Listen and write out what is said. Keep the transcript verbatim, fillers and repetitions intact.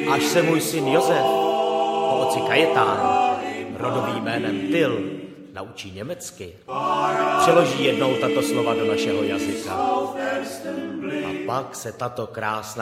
až se můj syn Josef po otci Kajetán rodovým jménem Till naučí německy, přeloží jednou tato slova do našeho jazyka. A pak se tato krásná